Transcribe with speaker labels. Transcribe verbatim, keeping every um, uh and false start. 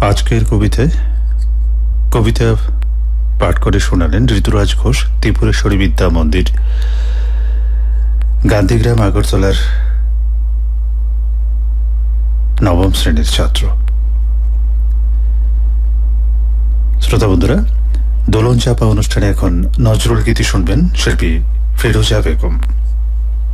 Speaker 1: আজকের কবিতায় কবিতা পাঠ করে শোনালেন ঋতুরাজ ঘোষ, ত্রিপুরেশ্বরী বিদ্যা মন্দির, গান্ধীগ্রাম, আগরতলার নবম শ্রেণীর ছাত্র। শ্রোতা বন্ধুরা, দোলন চাপা অনুষ্ঠানে এখন নজরুল গীতি শুনবেন শিল্পী ফিরোজা বেগম।